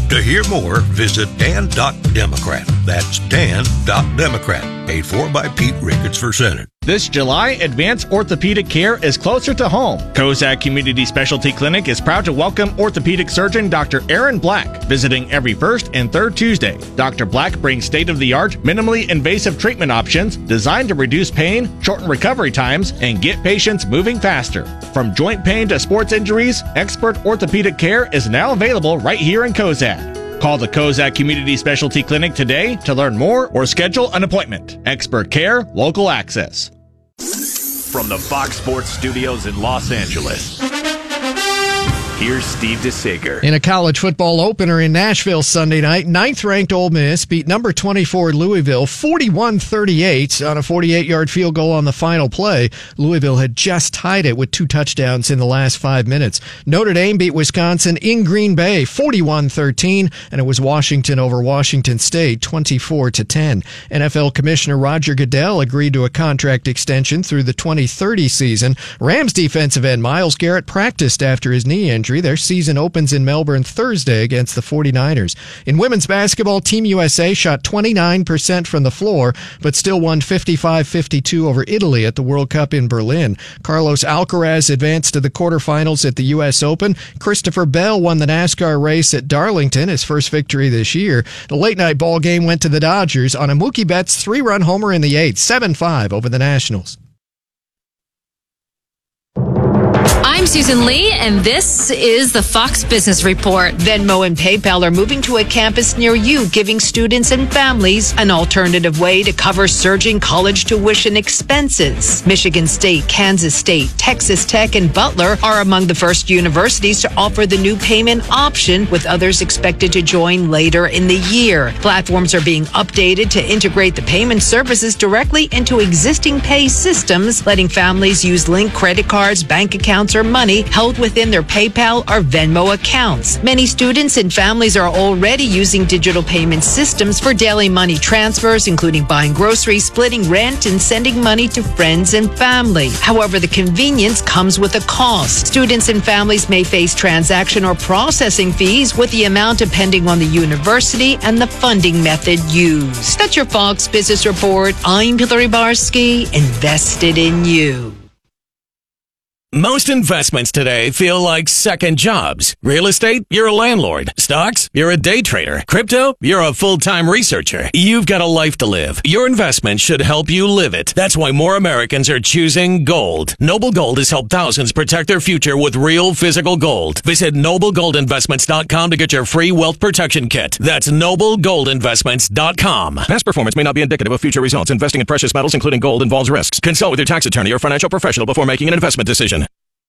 To hear more, visit Dan.Democrat. That's Dan.Democrat. Paid for by Pete Ricketts for Senate. This July, advanced orthopedic care is closer to home. Kozak Community Specialty Clinic is proud to welcome orthopedic surgeon Dr. Aaron Black, visiting every first and third Tuesday. Dr. Black brings state-of-the-art, minimally invasive treatment options designed to reduce pain, shorten recovery times, and get patients moving faster. From joint pain to sports injuries, expert orthopedic care is now available right here in Kozak. Call the Kozak Community Specialty Clinic today to learn more or schedule an appointment. Expert care, local access. From the Fox Sports Studios in Los Angeles, here's Steve DeSager. In a college football opener in Nashville Sunday night, 9th-ranked Ole Miss beat number 24 Louisville 41-38 on a 48-yard field goal on the final play. Louisville had just tied it with 2 touchdowns in the last 5 minutes. Notre Dame beat Wisconsin in Green Bay 41-13, and it was Washington over Washington State 24-10. NFL Commissioner Roger Goodell agreed to a contract extension through the 2030 season. Rams defensive end Myles Garrett practiced after his knee injury. Their season opens in Melbourne Thursday against the 49ers. In women's basketball, Team USA shot 29% from the floor, but still won 55-52 over Italy at the World Cup in Berlin. Carlos Alcaraz advanced to the quarterfinals at the U.S. Open. Christopher Bell won the NASCAR race at Darlington, his first victory this year. The late-night ball game went to the Dodgers on a Mookie Betts 3-run homer in the 8th, 7-5 over the Nationals. I'm Susan Lee, and this is the Fox Business Report. Venmo and PayPal are moving to a campus near you, giving students and families an alternative way to cover surging college tuition expenses. Michigan State, Kansas State, Texas Tech, and Butler are among the first universities to offer the new payment option, with others expected to join later in the year. Platforms are being updated to integrate the payment services directly into existing pay systems, letting families use linked credit cards, bank accounts, or money held within their PayPal or Venmo accounts. Many students and families are already using digital payment systems for daily money transfers, including buying groceries, splitting rent, and sending money to friends and family. However, the convenience comes with a cost. Students and families may face transaction or processing fees, with the amount depending on the university and the funding method used. That's your Fox Business Report. I'm Hillary Barsky, invested in you. Most investments today feel like second jobs. Real estate, you're a landlord. Stocks, you're a day trader. Crypto, you're a full-time researcher. You've got a life to live. Your investment should help you live it. That's why more Americans are choosing gold. Noble Gold has helped thousands protect their future with real physical gold. Visit NobleGoldInvestments.com to get your free wealth protection kit. That's NobleGoldInvestments.com. Past performance may not be indicative of future results. Investing in precious metals, including gold, involves risks. Consult with your tax attorney or financial professional before making an investment decision.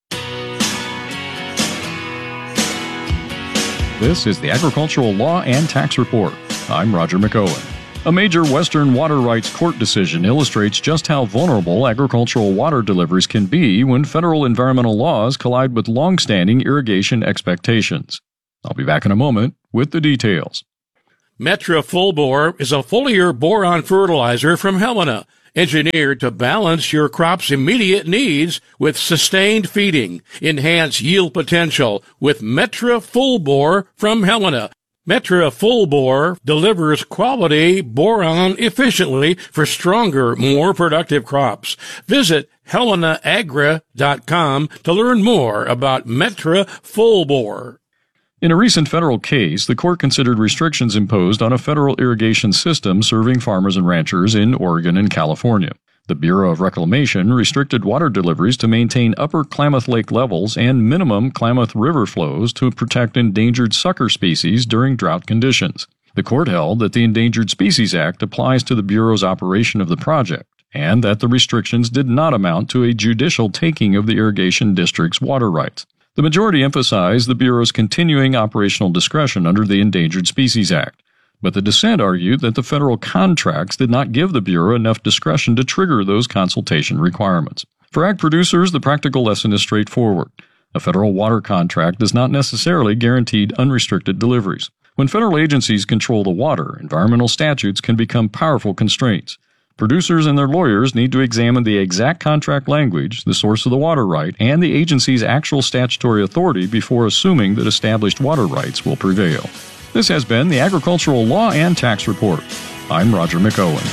This is the Agricultural Law and Tax Report. I'm Roger McOwen. A major Western water rights court decision illustrates just how vulnerable agricultural water deliveries can be when federal environmental laws collide with long-standing irrigation expectations. I'll be back in a moment with the details. Metra Full Bore is a foliar boron fertilizer from Helena, engineered to balance your crop's immediate needs with sustained feeding. Enhance yield potential with Metra Full Bore from Helena. Metra Full Bore delivers quality boron efficiently for stronger, more productive crops. Visit HelenaAgra.com to learn more about Metra Full Bore. In a recent federal case, the court considered restrictions imposed on a federal irrigation system serving farmers and ranchers in Oregon and California. The Bureau of Reclamation restricted water deliveries to maintain upper Klamath Lake levels and minimum Klamath River flows to protect endangered sucker species during drought conditions. The court held that the Endangered Species Act applies to the Bureau's operation of the project, and that the restrictions did not amount to a judicial taking of the irrigation district's water rights. The majority emphasized the Bureau's continuing operational discretion under the Endangered Species Act, but the dissent argued that the federal contracts did not give the Bureau enough discretion to trigger those consultation requirements. For ag producers, the practical lesson is straightforward. A federal water contract does not necessarily guarantee unrestricted deliveries. When federal agencies control the water, environmental statutes can become powerful constraints. Producers and their lawyers need to examine the exact contract language, the source of the water right, and the agency's actual statutory authority before assuming that established water rights will prevail. This has been the Agricultural Law and Tax Report. I'm Roger McOwen.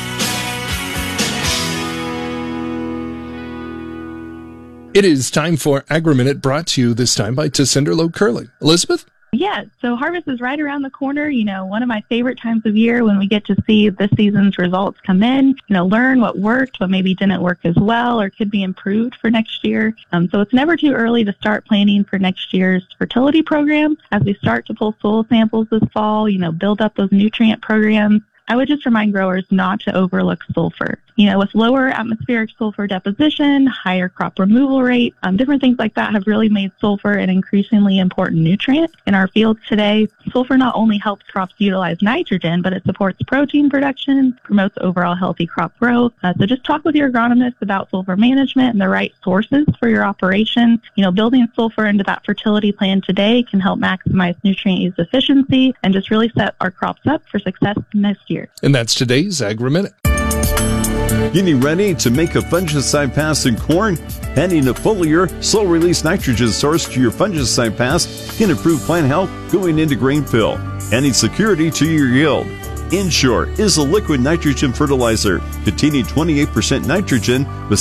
It is time for Agri-Minute, brought to you this time by Tessenderlo Curling. Elizabeth? Yeah, so harvest is right around the corner. One of my favorite times of year when we get to see this season's results come in, learn what worked, what maybe didn't work as well or could be improved for next year. So it's never too early to start planning for next year's fertility program. As we start to pull soil samples this fall, build up those nutrient programs, I would just remind growers not to overlook sulfur. With lower atmospheric sulfur deposition, higher crop removal rate, different things like that have really made sulfur an increasingly important nutrient in our fields today. Sulfur not only helps crops utilize nitrogen, but it supports protein production, promotes overall healthy crop growth. So just talk with your agronomist about sulfur management and the right sources for your operation. Building sulfur into that fertility plan today can help maximize nutrient use efficiency and just really set our crops up for success next year. And that's today's Agri-Minute. Getting ready to make a fungicide pass in corn? Adding a foliar, slow-release nitrogen source to your fungicide pass can improve plant health going into grain fill, adding security to your yield. Ensure is a liquid nitrogen fertilizer containing 28% nitrogen with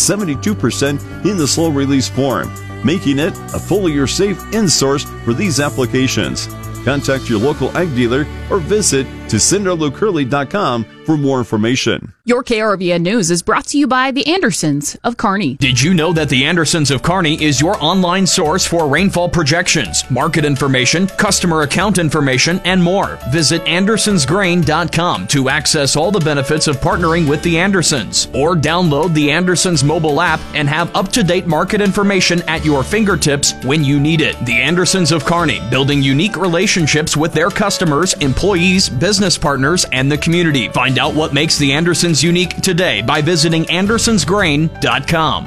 72% in the slow-release form, making it a foliar safe end source for these applications. Contact your local ag dealer or visit TessenderloCurly.com for more information. Your KRVN News is brought to you by the Andersons of Kearney. Did you know that the Andersons of Kearney is your online source for rainfall projections, market information, customer account information, and more? Visit AndersonsGrain.com to access all the benefits of partnering with the Andersons, or download the Andersons mobile app and have up-to-date market information at your fingertips when you need it. The Andersons of Kearney, building unique relationships with their customers, employees, business partners, and the community. Find out what makes the Andersons unique today by visiting AndersonsGrain.com.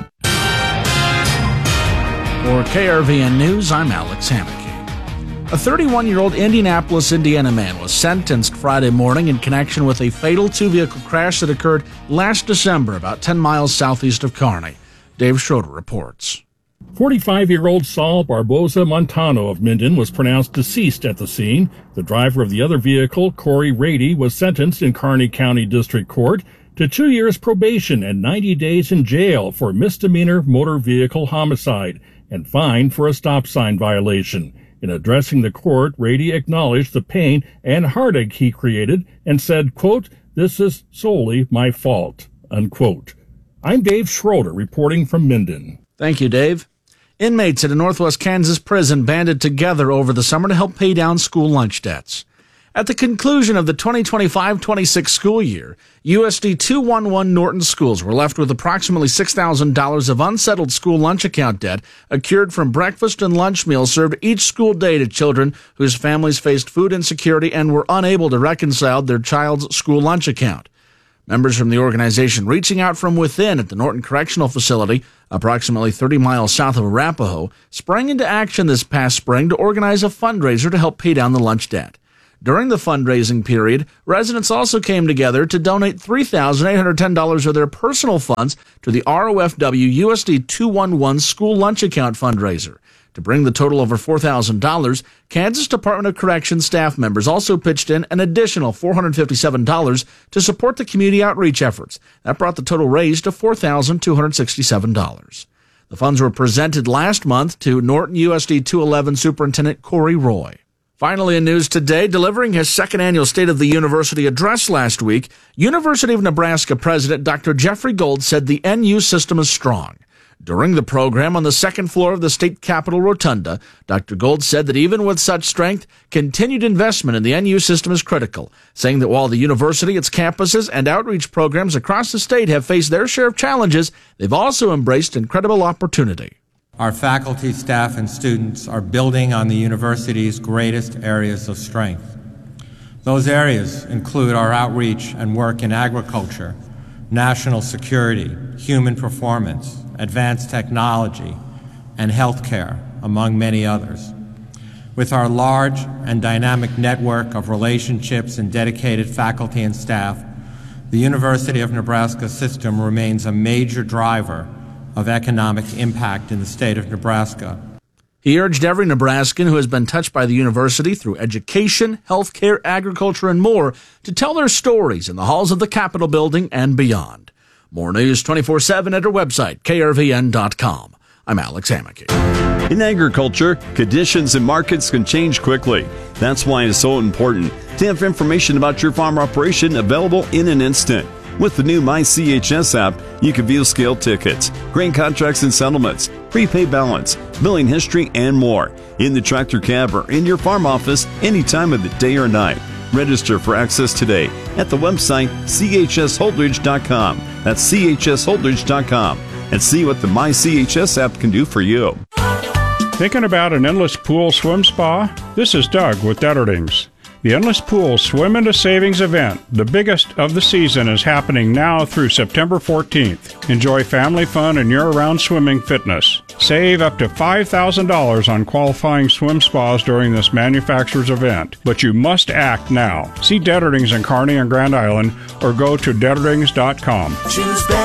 For KRVN News, I'm Alex Hammock. A 31-year-old Indianapolis, Indiana man was sentenced Friday morning in connection with a fatal two-vehicle crash that occurred last December about 10 miles southeast of Kearney. Dave Schroeder reports. 45-year-old Saul Barboza Montano of Minden was pronounced deceased at the scene. The driver of the other vehicle, Corey Rady, was sentenced in Kearney County District Court to 2 years probation and 90 days in jail for misdemeanor motor vehicle homicide and fined for a stop sign violation. In addressing the court, Rady acknowledged the pain and heartache he created and said, quote, "This is solely my fault," unquote. I'm Dave Schroeder reporting from Minden. Thank you, Dave. Inmates at a Northwest Kansas prison banded together over the summer to help pay down school lunch debts. At the conclusion of the 2025-26 school year, USD 211 Norton schools were left with approximately $6,000 of unsettled school lunch account debt accrued from breakfast and lunch meals served each school day to children whose families faced food insecurity and were unable to reconcile their child's school lunch account. Members from the organization reaching out from within at the Norton Correctional Facility, approximately 30 miles south of Arapahoe, sprang into action this past spring to organize a fundraiser to help pay down the lunch debt. During the fundraising period, residents also came together to donate $3,810 of their personal funds to the ROFW USD 211 School Lunch Account fundraiser. To bring the total over $4,000, Kansas Department of Corrections staff members also pitched in an additional $457 to support the community outreach efforts. That brought the total raised to $4,267. The funds were presented last month to Norton USD 211 Superintendent Corey Roy. Finally, in news today, delivering his second annual State of the University address last week, University of Nebraska President Dr. Jeffrey Gold said the NU system is strong. During the program on the second floor of the state capitol rotunda, Dr. Gold said that even with such strength, continued investment in the NU system is critical, saying that while the university, its campuses, and outreach programs across the state have faced their share of challenges, they've also embraced incredible opportunity. Our faculty, staff, and students are building on the university's greatest areas of strength. Those areas include our outreach and work in agriculture, national security, human performance, advanced technology, and healthcare, among many others. With our large and dynamic network of relationships and dedicated faculty and staff, the University of Nebraska system remains a major driver of economic impact in the state of Nebraska. He urged every Nebraskan who has been touched by the university through education, healthcare, agriculture, and more to tell their stories in the halls of the Capitol building and beyond. More news 24/7 at our website, krvn.com. I'm Alex Hammack. In agriculture, conditions and markets can change quickly. That's why it's so important to have information about your farm operation available in an instant. With the new MyCHS app, you can view scale tickets, grain contracts and settlements, prepay balance, billing history, and more in the tractor cab or in your farm office any time of the day or night. Register for access today at the website chsholdridge.com. That's chsholdridge.com. And see what the MyCHS app can do for you. Thinking about an endless pool swim spa? This is Doug with Detterdings. The Endless Pool Swim into Savings event, the biggest of the season, is happening now through September 14th. Enjoy family fun and year-round swimming fitness. Save up to $5,000 on qualifying swim spas during this manufacturer's event, but you must act now. See Detterdings in Kearney and Grand Island or go to Detterdings.com. Choose